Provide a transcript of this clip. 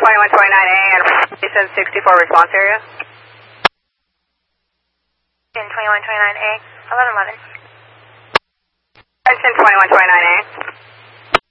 2129A and 4764 response area. 2129A, 1111. 2129A.